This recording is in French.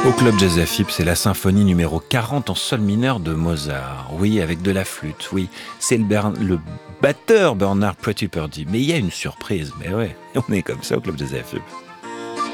Au Club Jazz AFIP, c'est la symphonie numéro 40 en sol mineur de Mozart. Oui, avec de la flûte, oui. C'est le batteur Bernard Pretty Purdy. Mais il y a une surprise, mais ouais, on est comme ça au Club Jazz AFIP.